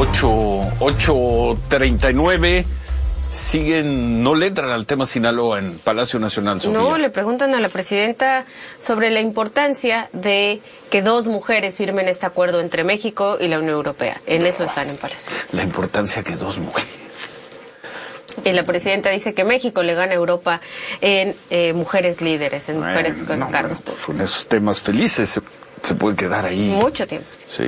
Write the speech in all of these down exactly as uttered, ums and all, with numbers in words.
ocho treinta y nueve. Siguen, no le entran al tema Sinaloa en Palacio Nacional, Sofía. No, le preguntan a la presidenta sobre la importancia de que dos mujeres firmen este acuerdo entre México y la Unión Europea. En eso están en Palacio. La importancia que dos mujeres. Y la presidenta dice que México le gana a Europa en eh, mujeres líderes, en Bueno, mujeres con no, cargos bueno, públicos. con esos temas felices se, se puede quedar ahí. Mucho tiempo. Sí.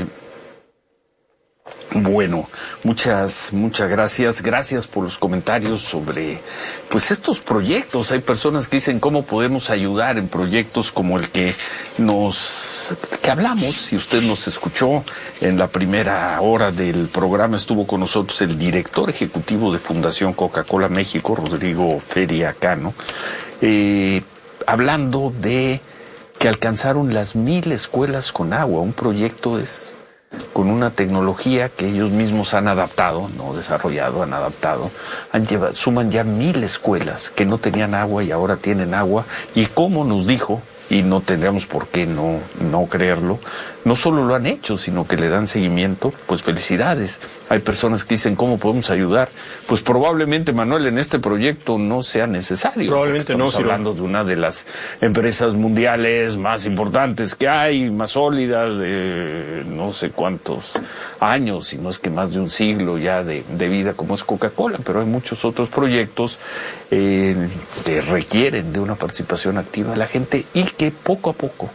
Bueno, muchas, muchas gracias. Gracias por los comentarios sobre, pues, estos proyectos. Hay personas que dicen cómo podemos ayudar en proyectos como el que nos, que hablamos. Si usted nos escuchó en la primera hora del programa, estuvo con nosotros el director ejecutivo de Fundación Coca-Cola México, Rodrigo Feria Cano, eh, hablando de que alcanzaron las mil escuelas con agua. Un proyecto es con una tecnología que ellos mismos han adaptado, no desarrollado, han adaptado, han llevado, suman ya mil escuelas que no tenían agua y ahora tienen agua, y como nos dijo, y no tendríamos por qué no, no creerlo, no solo lo han hecho, sino que le dan seguimiento. Pues felicidades. Hay personas que dicen, ¿cómo podemos ayudar? Pues probablemente, Manuel, en este proyecto no sea necesario. Probablemente no, estamos hablando de una de las empresas mundiales más importantes que hay, más sólidas, de no sé cuántos años, si no es que más de un siglo ya de, de vida, como es Coca-Cola, pero hay muchos otros proyectos eh, que requieren de una participación activa de la gente y que poco a poco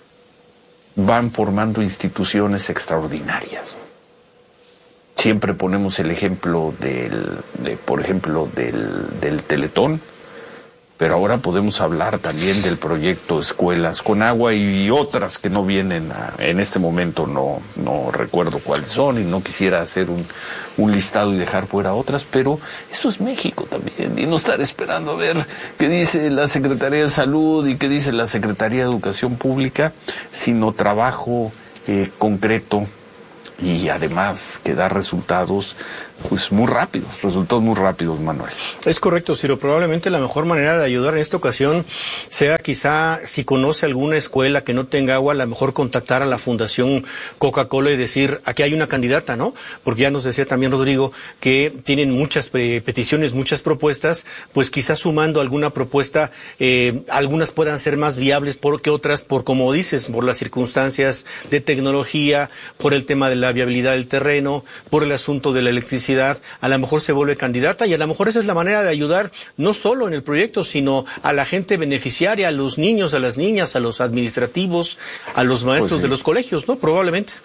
van formando instituciones extraordinarias. Siempre ponemos el ejemplo del, de, por ejemplo, del, del Teletón, pero ahora podemos hablar también del proyecto Escuelas con Agua y otras que no vienen a, en este momento, no, no recuerdo cuáles son y no quisiera hacer un, un listado y dejar fuera otras, pero eso es México también, y no estar esperando a ver qué dice la Secretaría de Salud y qué dice la Secretaría de Educación Pública, sino trabajo eh, concreto y además que da resultados pues muy rápidos, resultados muy rápidos, Manuel. Es correcto, Ciro. Probablemente la mejor manera de ayudar en esta ocasión sea quizá, si conoce alguna escuela que no tenga agua, a lo mejor contactar a la Fundación Coca-Cola y decir, aquí hay una candidata, ¿no? Porque ya nos decía también Rodrigo que tienen muchas eh, peticiones, muchas propuestas, pues quizás sumando alguna propuesta, eh, algunas puedan ser más viables por que otras, por como dices, por las circunstancias de tecnología, por el tema de la viabilidad del terreno, por el asunto de la electricidad. A lo mejor se vuelve candidata y a lo mejor esa es la manera de ayudar no solo en el proyecto, sino a la gente beneficiaria, a los niños, a las niñas, a los administrativos, a los maestros pues sí. de los colegios, ¿no? Probablemente.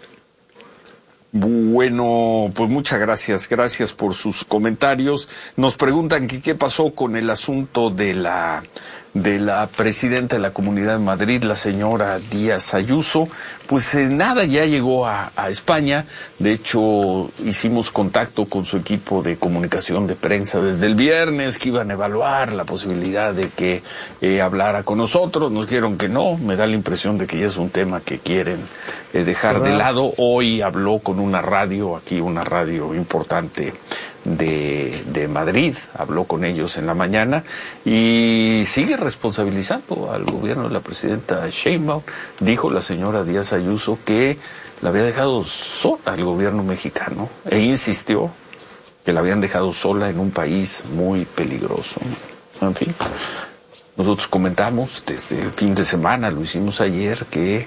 Bueno, pues muchas gracias, gracias por sus comentarios. Nos preguntan que qué pasó con el asunto de la de la presidenta de la Comunidad de Madrid, la señora Díaz Ayuso. Pues eh, nada, ya llegó a, a España. De hecho, hicimos contacto con su equipo de comunicación de prensa desde el viernes, que iban a evaluar la posibilidad de que eh, hablara con nosotros. Nos dijeron que no. Me da la impresión de que ya es un tema que quieren eh, dejar ¿verdad? de lado. Hoy habló con una radio, aquí una radio importante de, de Madrid, habló con ellos en la mañana y sigue responsabilizando al gobierno de la presidenta Sheinbaum. Dijo la señora Díaz Ayuso que la había dejado sola al gobierno mexicano e insistió que la habían dejado sola en un país muy peligroso. En fin, nosotros comentamos desde el fin de semana, lo hicimos ayer, que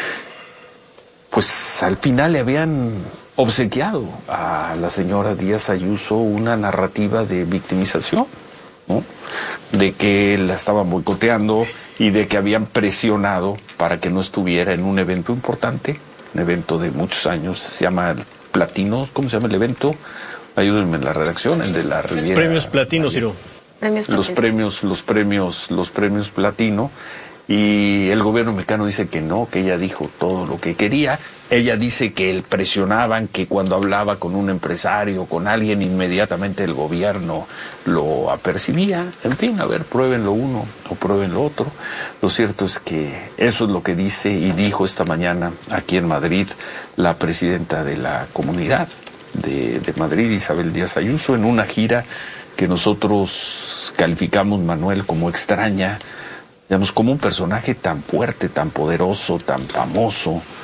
pues al final le habían obsequiado a la señora Díaz Ayuso una narrativa de victimización, ¿no? De que la estaban boicoteando y de que habían presionado para que no estuviera en un evento importante, un evento de muchos años, se llama Platino, ¿cómo se llama el evento? Ayúdenme en la redacción, el de la Riviera. Premios Platino, Ciro. Premios los premios, los premios, los premios Platino. Y el gobierno mexicano dice que no, que ella dijo todo lo que quería. Ella dice que él presionaban, que cuando hablaba con un empresario, con alguien, inmediatamente el gobierno lo apercibía. En fin, a ver, prueben lo uno o prueben lo otro. Lo cierto es que eso es lo que dice y dijo esta mañana aquí en Madrid la presidenta de la Comunidad de, de Madrid, Isabel Díaz Ayuso, en una gira que nosotros calificamos, Manuel, como extraña, digamos, como un personaje tan fuerte, tan poderoso, tan famoso,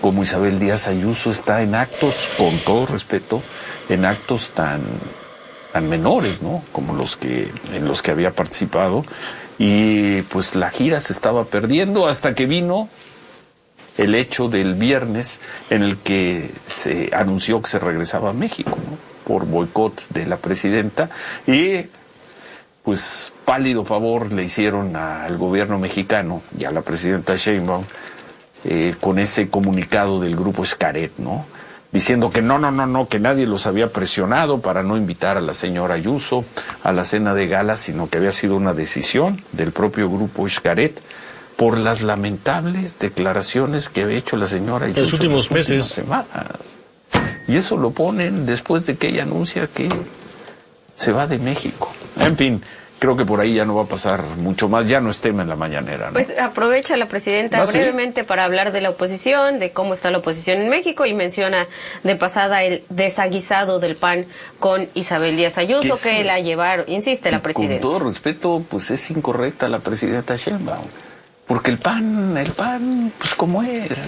como Isabel Díaz Ayuso está en actos, con todo respeto, en actos tan, tan menores, ¿no? Como los que, en los que había participado. Y pues la gira se estaba perdiendo hasta que vino el hecho del viernes en el que se anunció que se regresaba a México, ¿no? Por boicot de la presidenta, y pues pálido favor le hicieron al gobierno mexicano y a la presidenta Sheinbaum eh, con ese comunicado del grupo Xcaret, ¿no? Diciendo que no, no, no, no, que nadie los había presionado para no invitar a la señora Ayuso a la cena de gala, sino que había sido una decisión del propio grupo Xcaret por las lamentables declaraciones que había hecho la señora Ayuso en los últimos en las meses. Semanas. Y eso lo ponen después de que ella anuncia que se va de México. En fin, creo que por ahí ya no va a pasar mucho más, ya no es tema en la mañanera, ¿no? Pues aprovecha la presidenta ¿Ah, sí? brevemente para hablar de la oposición, de cómo está la oposición en México, y menciona de pasada el desaguisado del P A N con Isabel Díaz Ayuso, que, que la llevaron, insiste la presidenta. Con todo respeto, pues es incorrecta la presidenta Sheinbaum, porque el P A N, el P A N, pues como es,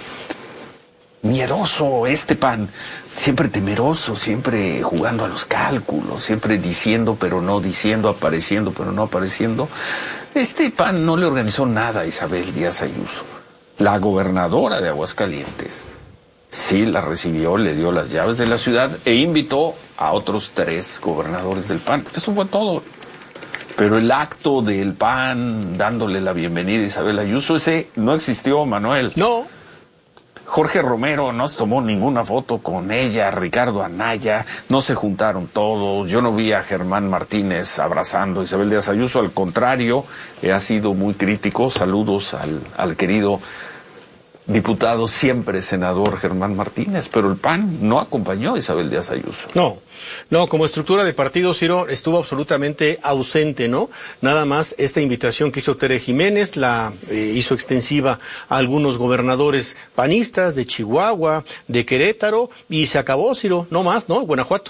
miedoso este P A N, siempre temeroso, siempre jugando a los cálculos, siempre diciendo pero no diciendo, apareciendo pero no apareciendo. Este P A N no le organizó nada a Isabel Díaz Ayuso. La gobernadora de Aguascalientes sí la recibió, le dio las llaves de la ciudad e invitó a otros tres gobernadores del P A N. Eso fue todo. Pero el acto del P A N dándole la bienvenida a Isabel Ayuso, ese no existió, Manuel. No. Jorge Romero no se tomó ninguna foto con ella, Ricardo Anaya, no se juntaron todos, yo no vi a Germán Martínez abrazando a Isabel Díaz Ayuso, al contrario, eh, ha sido muy crítico. Saludos al, al querido diputado, siempre senador Germán Martínez, pero el P A N no acompañó a Isabel Díaz Ayuso. No, no, como estructura de partido, Ciro, estuvo absolutamente ausente, ¿no? Nada más esta invitación que hizo Tere Jiménez, la eh, hizo extensiva a algunos gobernadores panistas de Chihuahua, de Querétaro, y se acabó, Ciro, no más, ¿no? Guanajuato.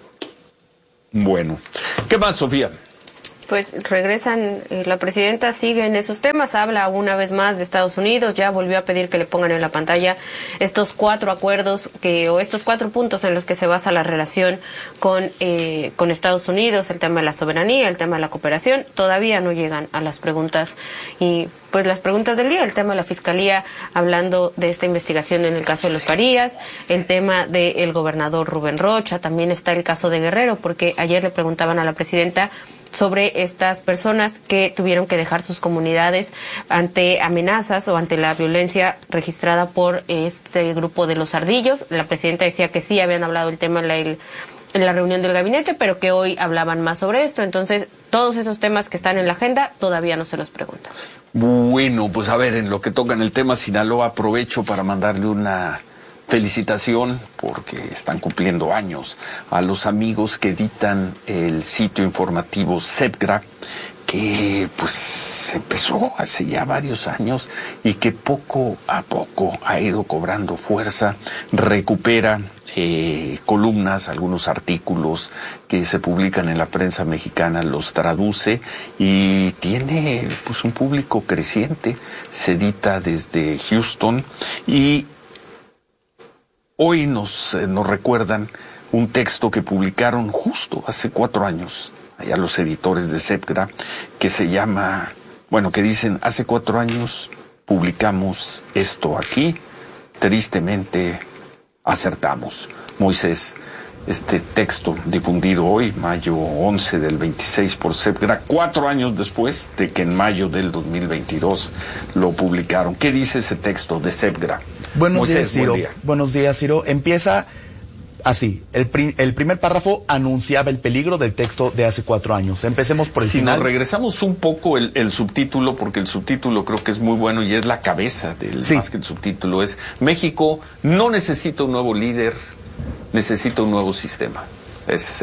Bueno, ¿qué más, Sofía? Pues regresan, eh, la presidenta sigue en esos temas, habla una vez más de Estados Unidos, ya volvió a pedir que le pongan en la pantalla estos cuatro acuerdos que o estos cuatro puntos en los que se basa la relación con eh, con Estados Unidos, el tema de la soberanía, el tema de la cooperación. Todavía no llegan a las preguntas y pues las preguntas del día, el tema de la Fiscalía hablando de esta investigación en el caso de los Farías, el tema del gobernador Rubén Rocha, también está el caso de Guerrero, porque ayer le preguntaban a la presidenta sobre estas personas que tuvieron que dejar sus comunidades ante amenazas o ante la violencia registrada por este grupo de los Ardillos. La presidenta decía que sí habían hablado el tema en la, el, en la reunión del gabinete, pero que hoy hablaban más sobre esto. Entonces, todos esos temas que están en la agenda todavía no se los preguntan. Bueno, pues a ver, en lo que toca en el tema Sinaloa, aprovecho para mandarle una felicitación, porque están cumpliendo años, a los amigos que editan el sitio informativo Sepgra, que pues empezó hace ya varios años y que poco a poco ha ido cobrando fuerza, recupera eh, columnas, algunos artículos que se publican en la prensa mexicana, los traduce y tiene pues un público creciente, se edita desde Houston y hoy nos, eh, nos recuerdan un texto que publicaron justo hace cuatro años, allá los editores de Sepgra, que se llama, bueno, que dicen, hace cuatro años publicamos esto aquí, tristemente acertamos. Moisés, este texto difundido hoy, mayo once del veintiséis por Sepgra, cuatro años después de que en mayo del dos mil veintidós lo publicaron. ¿Qué dice ese texto de Sepgra? Buenos Moisés, días, Ciro. buen día. Buenos días, Ciro. Empieza así. El, pri el primer párrafo anunciaba el peligro del texto de hace cuatro años. Empecemos por el si final. Si nos regresamos un poco el, el subtítulo, porque el subtítulo creo que es muy bueno y es la cabeza del sí. más que el subtítulo, es México no necesita un nuevo líder, necesita un nuevo sistema. Ese es el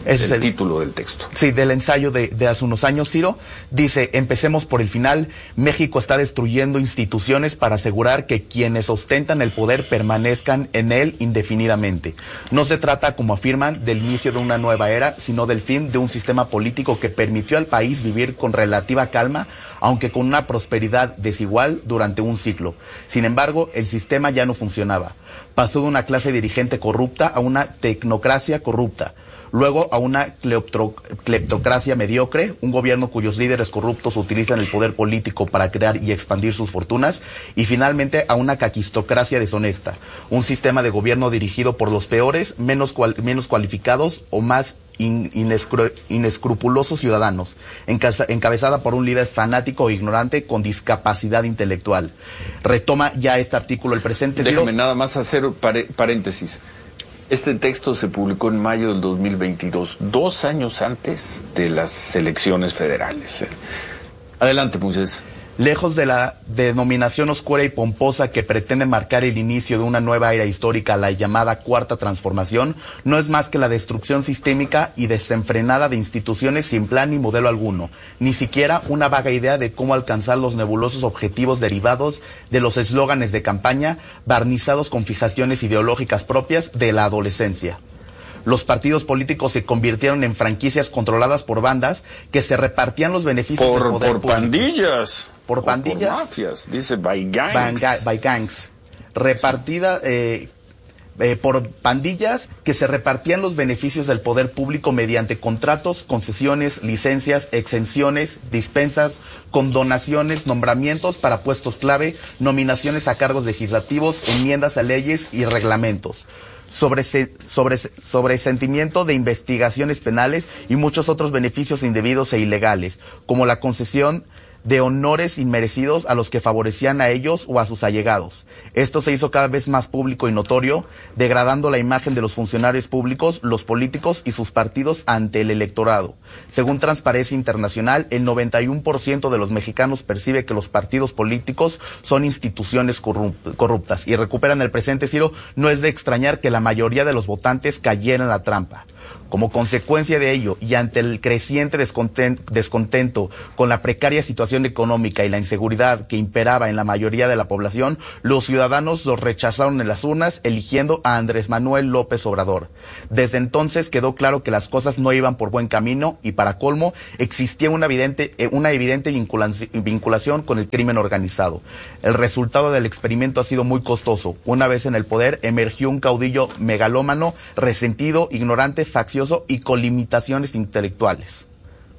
Ese el, es el título del texto. Sí, del ensayo de, de hace unos años, Ciro. Dice, empecemos por el final. México está destruyendo instituciones para asegurar que quienes ostentan el poder permanezcan en él indefinidamente. No se trata, como afirman, del inicio de una nueva era, sino del fin de un sistema político que permitió al país vivir con relativa calma, aunque con una prosperidad desigual durante un siglo. Sin embargo, el sistema ya no funcionaba. Pasó de una clase dirigente corrupta a una tecnocracia corrupta. Luego a una cleptocracia mediocre, un gobierno cuyos líderes corruptos utilizan el poder político para crear y expandir sus fortunas, y finalmente a una caquistocracia deshonesta, un sistema de gobierno dirigido por los peores, menos, cual, menos cualificados o más in, inescru, inescrupulosos ciudadanos, encabezada por un líder fanático e ignorante con discapacidad intelectual. Retoma ya este artículo el presente. Déjame nada más hacer paréntesis. Este texto se publicó en mayo del dos mil veintidós, dos años antes de las elecciones federales. Adelante, Moisés. Lejos de la denominación oscura y pomposa que pretende marcar el inicio de una nueva era histórica, la llamada Cuarta Transformación, no es más que la destrucción sistémica y desenfrenada de instituciones sin plan ni modelo alguno, ni siquiera una vaga idea de cómo alcanzar los nebulosos objetivos derivados de los eslóganes de campaña, barnizados con fijaciones ideológicas propias de la adolescencia. Los partidos políticos se convirtieron en franquicias controladas por bandas que se repartían los beneficios por, del poder por público. pandillas. Por pandillas. Por mafias, dice by gangs. Banga, by gangs. Repartida eh, eh, por pandillas que se repartían los beneficios del poder público mediante contratos, concesiones, licencias, exenciones, dispensas, condonaciones, nombramientos para puestos clave, nominaciones a cargos legislativos, enmiendas a leyes y reglamentos. Sobre, sobre, sobresentimiento de investigaciones penales y muchos otros beneficios indebidos e ilegales, como la concesión de honores inmerecidos a los que favorecían a ellos o a sus allegados. Esto se hizo cada vez más público y notorio, degradando la imagen de los funcionarios públicos, los políticos y sus partidos ante el electorado. Según Transparencia Internacional, el noventa y uno por ciento de los mexicanos percibe que los partidos políticos son instituciones corruptas. Y recuperan el presente, Ciro, no es de extrañar que la mayoría de los votantes cayeran en la trampa. Como consecuencia de ello, y ante el creciente descontento, descontento con la precaria situación económica y la inseguridad que imperaba en la mayoría de la población, los ciudadanos los rechazaron en las urnas, eligiendo a Andrés Manuel López Obrador. Desde entonces quedó claro que las cosas no iban por buen camino y, para colmo, existía una evidente, una evidente vinculación, vinculación con el crimen organizado. El resultado del experimento ha sido muy costoso. Una vez en el poder, emergió un caudillo megalómano, resentido, ignorante, faccioso y con limitaciones intelectuales.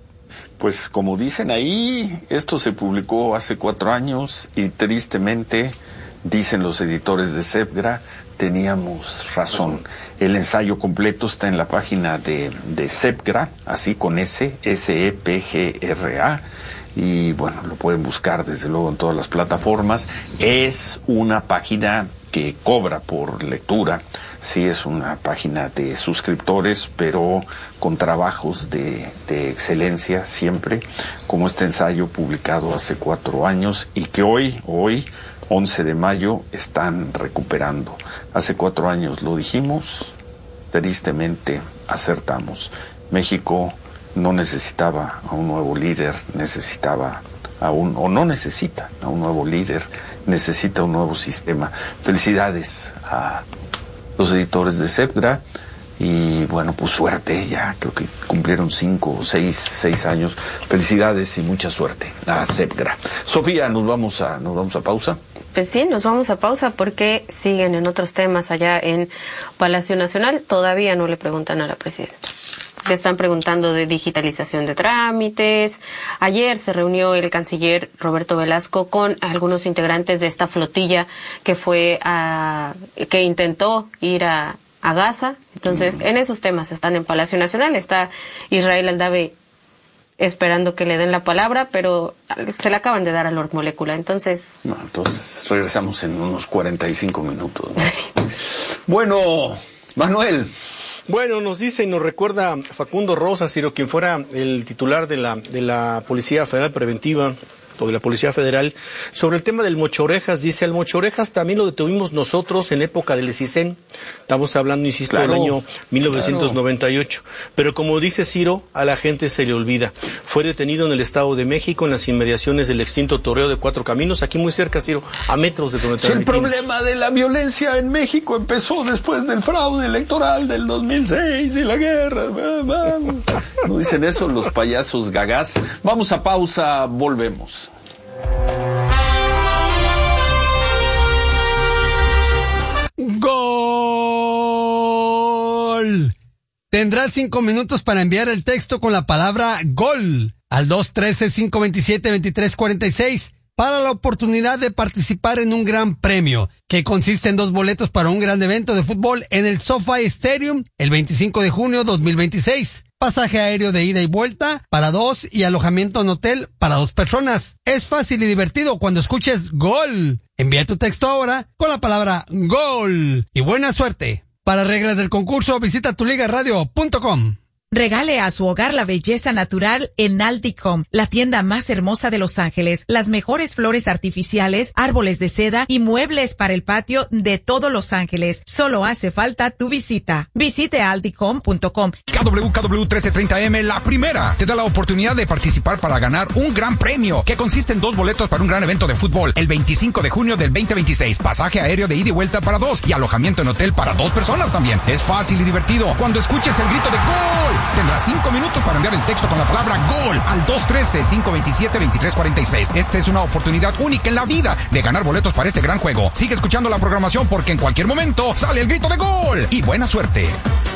Pues como dicen ahí, esto se publicó hace cuatro años y tristemente, dicen los editores de SEPGRA, teníamos razón. El ensayo completo está en la página de, de SEPGRA, así con S, S E P G R A, y bueno, lo pueden buscar desde luego en todas las plataformas. Es una página que cobra por lectura. Sí, es una página de suscriptores, pero con trabajos de, de excelencia siempre, como este ensayo publicado hace cuatro años y que hoy, hoy, once de mayo, están recuperando. Hace cuatro años lo dijimos, tristemente acertamos. México no necesitaba a un nuevo líder, necesitaba a un, o no necesita a un nuevo líder, necesita un nuevo sistema. Felicidades a los editores de SEPGRA y bueno, pues suerte, ya creo que cumplieron cinco o seis, seis años. Felicidades y mucha suerte a SEPGRA. Sofía, nos vamos a, nos vamos a pausa. Pues sí, nos vamos a pausa porque siguen en otros temas allá en Palacio Nacional. Todavía no le preguntan a la presidenta. Le están preguntando de digitalización de trámites. Ayer se reunió el canciller Roberto Velasco con algunos integrantes de esta flotilla que fue a, que intentó ir a, a Gaza. Entonces, en esos temas están en Palacio Nacional. Está Israel Aldave esperando que le den la palabra, pero se la acaban de dar a Lord Molecula. Entonces... No, entonces regresamos en unos cuarenta y cinco minutos, ¿no? Bueno, Manuel... Bueno, nos dice y nos recuerda Facundo Rosas, Ciro, quien fuera el titular de la, de la Policía Federal Preventiva, o de la Policía Federal, sobre el tema del Mochorejas. Dice, al Mochorejas también lo detuvimos nosotros en época del CISEN. Estamos hablando, insisto, claro, del año mil novecientos noventa y ocho. Claro. Pero como dice Ciro, a la gente se le olvida. Fue detenido en el Estado de México, en las inmediaciones del extinto toreo de Cuatro Caminos, aquí muy cerca, Ciro, a metros de donde sí, el problema de la violencia en México empezó después del fraude electoral del dos mil seis y la guerra. ¿No dicen eso los payasos gagás? Vamos a pausa, volvemos. ¡Gol! Tendrás cinco minutos para enviar el texto con la palabra GOL al dos uno tres, cinco dos siete, dos tres cuatro seis para la oportunidad de participar en un gran premio que consiste en dos boletos para un gran evento de fútbol en el SoFi Stadium el veinticinco de junio dos mil veintiséis. Pasaje aéreo de ida y vuelta para dos y alojamiento en hotel para dos personas. Es fácil y divertido cuando escuches GOL. Envía tu texto ahora con la palabra GOL y buena suerte. Para reglas del concurso visita tu liga radio punto com. Regale a su hogar la belleza natural en Aldic Home, la tienda más hermosa de Los Ángeles. Las mejores flores artificiales, árboles de seda y muebles para el patio de todo Los Ángeles. Solo hace falta tu visita. Visite aldic home punto com. K W K W trece treinta M, la primera, te da la oportunidad de participar para ganar un gran premio que consiste en dos boletos para un gran evento de fútbol el veinticinco de junio del veinte veintiséis. Pasaje aéreo de ida y vuelta para dos y alojamiento en hotel para dos personas también. Es fácil y divertido. Cuando escuches el grito de ¡Gol! Tendrás cinco minutos para enviar el texto con la palabra GOL al dos uno tres, cinco dos siete, dos tres cuatro seis. Esta es una oportunidad única en la vida de ganar boletos para este gran juego. Sigue escuchando la programación porque en cualquier momento sale el grito de GOL. Y buena suerte.